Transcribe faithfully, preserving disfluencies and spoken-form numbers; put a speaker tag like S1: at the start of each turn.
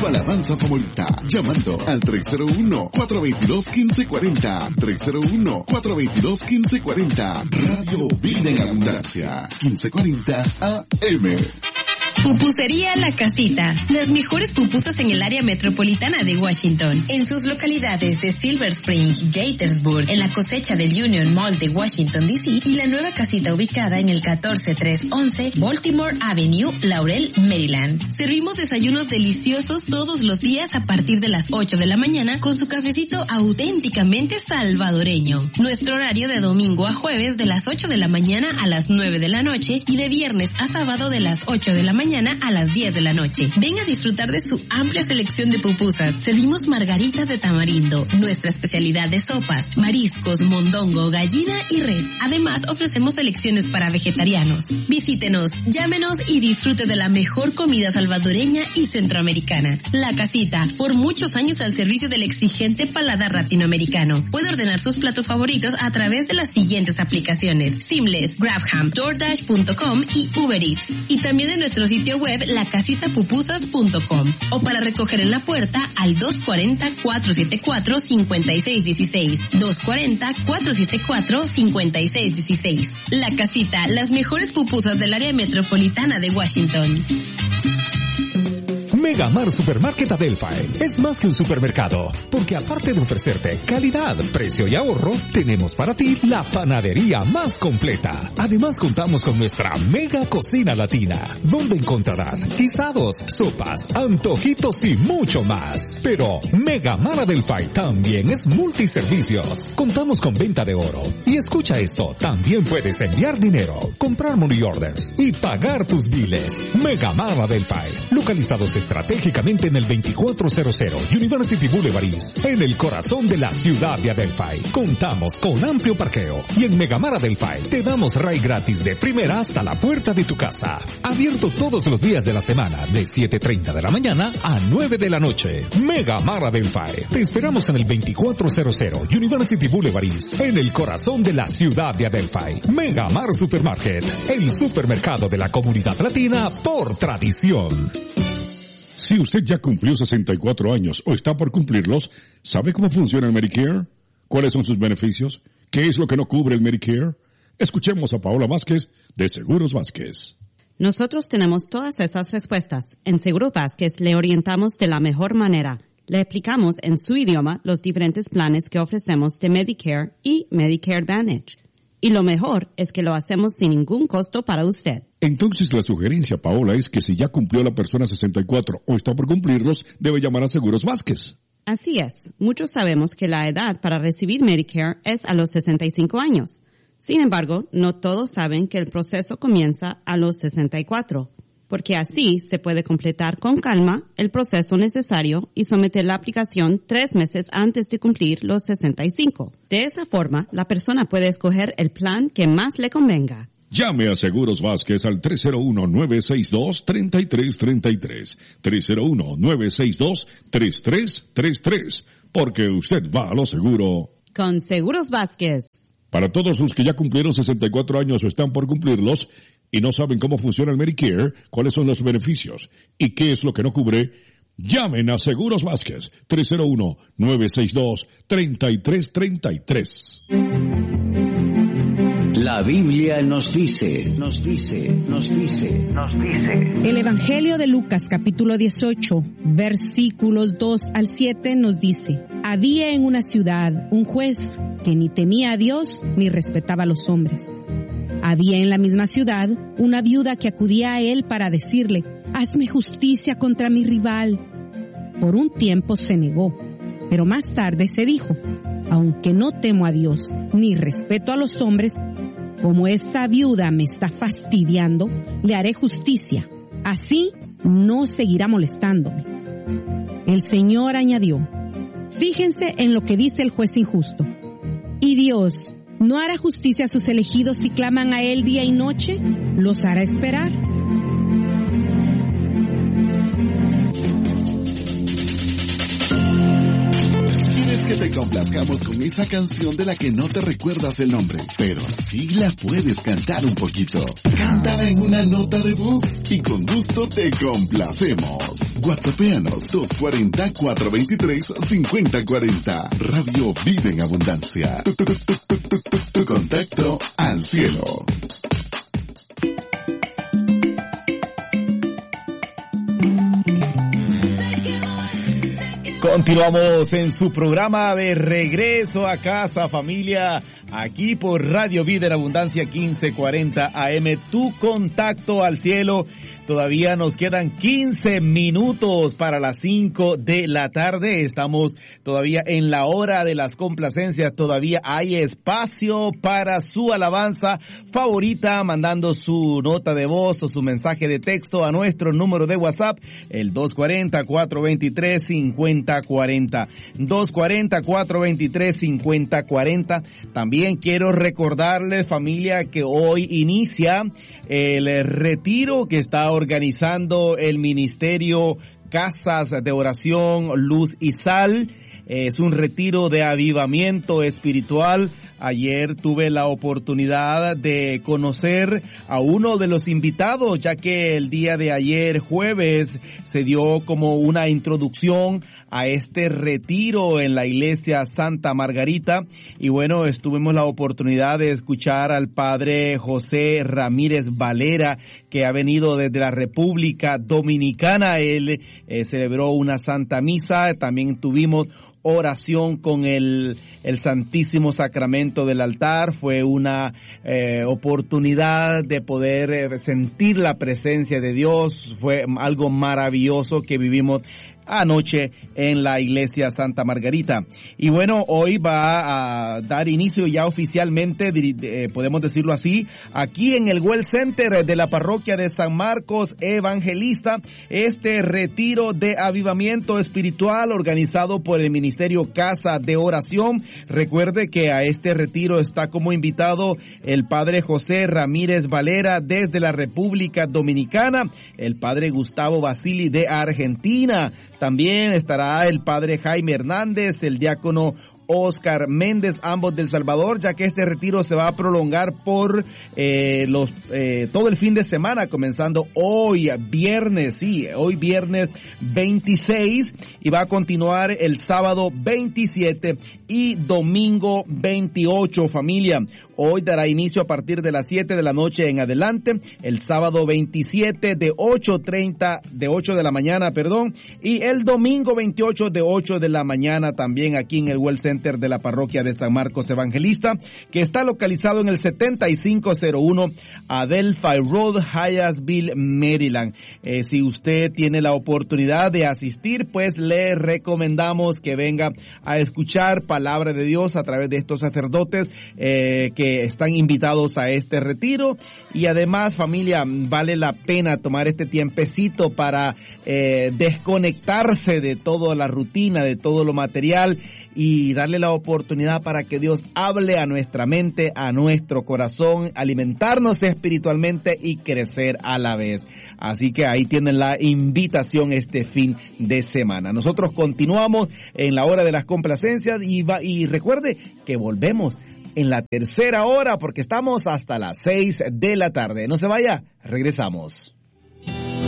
S1: tu alabanza favorita, llamando al tres cero uno, cuatro dos dos, uno cinco cuatro cero, tres cero uno, cuatro dos dos, uno cinco cuatro cero. Radio Vida en Abundancia, quince cuarenta A M.
S2: Pupusería La Casita. Las mejores pupusas en el área metropolitana de Washington. En sus localidades de Silver Spring, Gaithersburg, en la cosecha del Union Mall de Washington, D C y la nueva casita ubicada en el catorce trescientos once Baltimore Avenue, Laurel, Maryland. Servimos desayunos deliciosos todos los días a partir de las ocho de la mañana con su cafecito auténticamente salvadoreño. Nuestro horario de domingo a jueves de las ocho de la mañana a las nueve de la noche y de viernes a sábado de las ocho de la mañana a las diez de la noche. Ven a disfrutar de su amplia selección de pupusas. Servimos margaritas de tamarindo, nuestra especialidad de sopas, mariscos, mondongo, gallina y res. Además, ofrecemos selecciones para vegetarianos. Visítenos, llámenos y disfrute de la mejor comida salvadoreña y centroamericana. La Casita, por muchos años al servicio del exigente paladar latinoamericano. Puede ordenar sus platos favoritos a través de las siguientes aplicaciones: Seamless, Grabham, DoorDash punto com y Uber Eats. Y también en nuestro sitio web la casita pupusas punto com o para recoger en la puerta al dos cuatro cero, cuatro siete cuatro, cinco seis uno seis, dos cuatro cero, cuatro siete cuatro, cinco seis uno seis. La Casita, las mejores pupusas del área metropolitana de Washington.
S3: Megamar Supermarket Adelphi es más que un supermercado, porque aparte de ofrecerte calidad, precio y ahorro, tenemos para ti la panadería más completa. Además contamos con nuestra mega cocina latina, donde encontrarás guisados, sopas, antojitos y mucho más. Pero Megamar Adelphi también es multiservicios. Contamos con venta de oro. Y escucha esto, también puedes enviar dinero, comprar money orders y pagar tus biles. Megamar Adelphi, localizados estratégicamente en el veinticuatro cero cero University Boulevard East, en el corazón de la ciudad de Adelphi. Contamos con amplio parqueo y en Megamar Adelphi te damos ride gratis de primera hasta la puerta de tu casa. Abierto todos los días de la semana de siete treinta de la mañana a nueve de la noche. Megamar Adelphi. Te esperamos en el veinticuatro cero cero University Boulevard East, en el corazón de la ciudad de Adelphi. Megamar Supermarket, el supermercado de la comunidad latina por tradición.
S4: Si usted ya cumplió sesenta y cuatro años o está por cumplirlos, ¿sabe cómo funciona el Medicare? ¿Cuáles son sus beneficios? ¿Qué es lo que no cubre el Medicare? Escuchemos a Paola Vázquez de Seguros Vázquez.
S5: Nosotros tenemos todas esas respuestas. En Seguros Vázquez le orientamos de la mejor manera. Le explicamos en su idioma los diferentes planes que ofrecemos de Medicare y Medicare Advantage. Y lo mejor es que lo hacemos sin ningún costo para usted.
S4: Entonces la sugerencia, Paola, es que si ya cumplió la persona sesenta y cuatro o está por cumplirlos, debe llamar a Seguros Vázquez.
S5: Así es. Muchos sabemos que la edad para recibir Medicare es a los sesenta y cinco años. Sin embargo, no todos saben que el proceso comienza a los sesenta y cuatro, porque así se puede completar con calma el proceso necesario y someter la aplicación tres meses antes de cumplir los sesenta y cinco. De esa forma, la persona puede escoger el plan que más le convenga.
S4: Llame a Seguros Vázquez al tres cero uno, nueve seis dos, tres tres tres tres, tres cero uno, nueve seis dos, tres tres tres tres, porque usted va a lo seguro.
S5: Con Seguros Vázquez.
S4: Para todos los que ya cumplieron sesenta y cuatro años o están por cumplirlos y no saben cómo funciona el Medicare, cuáles son los beneficios y qué es lo que no cubre, llamen a Seguros Vázquez, tres cero uno, nueve seis dos, tres tres tres tres.
S6: La Biblia nos dice, nos dice, nos dice, nos dice.
S7: El Evangelio de Lucas, capítulo dieciocho, versículos dos al siete, nos dice: había en una ciudad un juez que ni temía a Dios ni respetaba a los hombres. Había en la misma ciudad una viuda que acudía a él para decirle: hazme justicia contra mi rival. Por un tiempo se negó, pero más tarde se dijo: aunque no temo a Dios ni respeto a los hombres, como esta viuda me está fastidiando, le haré justicia. Así no seguirá molestándome. El Señor añadió: fíjense en lo que dice el juez injusto. ¿Y Dios no hará justicia a sus elegidos si claman a Él día y noche? ¿Los hará esperar?
S1: Que te complazcamos con esa canción de la que no te recuerdas el nombre, pero sí la puedes cantar un poquito. Cántala en una nota de voz y con gusto te complacemos. WhatsAppeanos dos cuatro cero, cuatro dos tres, cinco cero cuatro cero. Radio Vida en Abundancia. Tu, tu, tu, tu, tu, tu, tu, tu contacto al cielo.
S8: Continuamos en su programa de regreso a casa, familia, aquí por Radio Vida en Abundancia quince cuarenta A M, tu contacto al cielo. Todavía nos quedan quince minutos para las cinco de la tarde. Estamos todavía en la hora de las complacencias. Todavía hay espacio para su alabanza favorita, mandando su nota de voz o su mensaje de texto a nuestro número de WhatsApp, el dos cuatro cero, cuatro dos tres, cinco cero cuatro cero. dos cuatro cero, cuatro dos tres, cinco cero cuatro cero. También quiero recordarles, familia, que hoy inicia el retiro que está organizando el Ministerio Casas de Oración, Luz y Sal. Es un retiro de avivamiento espiritual. Ayer tuve la oportunidad de conocer a uno de los invitados, ya que el día de ayer, jueves, se dio como una introducción a este retiro en la iglesia Santa Margarita. Y bueno, tuvimos la oportunidad de escuchar al padre José Ramírez Valera, que ha venido desde la República Dominicana. Él eh, celebró una santa misa. También tuvimos oración con el, el Santísimo Sacramento del altar. Fue una eh, oportunidad de poder eh, sentir la presencia de Dios. Fue algo maravilloso que vivimos anoche en la iglesia Santa Margarita. Y bueno, hoy va a dar inicio ya oficialmente, eh, podemos decirlo así, aquí en el Well Center de la parroquia de San Marcos Evangelista, este retiro de avivamiento espiritual organizado por el Ministerio Casa de Oración. Recuerde que a este retiro está como invitado el padre José Ramírez Valera desde la República Dominicana, el padre Gustavo Basili de Argentina. También estará el padre Jaime Hernández, el diácono Oscar Méndez, ambos del Salvador, ya que este retiro se va a prolongar por eh, los eh, todo el fin de semana, comenzando hoy viernes, sí, hoy viernes veintiséis, y va a continuar el sábado veintisiete y domingo veintiocho, familia. Hoy dará inicio a partir de las siete de la noche en adelante, el sábado veintisiete de ocho treinta, de ocho de la mañana, perdón, y el domingo veintiocho de ocho de la mañana, también aquí en el Well Center de la parroquia de San Marcos Evangelista, que está localizado en el setenta y cinco cero uno Adelphi Road, Hyattsville, Maryland. Eh, si usted tiene la oportunidad de asistir, pues le recomendamos que venga a escuchar palabra de Dios a través de estos sacerdotes eh, que que están invitados a este retiro. Y además, familia, vale la pena tomar este tiempecito para eh, desconectarse de toda la rutina, de todo lo material, y darle la oportunidad para que Dios hable a nuestra mente, a nuestro corazón, alimentarnos espiritualmente y crecer a la vez. Así que ahí tienen la invitación este fin de semana. Nosotros continuamos en la hora de las complacencias y, va, y recuerde que volvemos en la tercera hora porque estamos hasta las seis de la tarde. No se vaya, regresamos.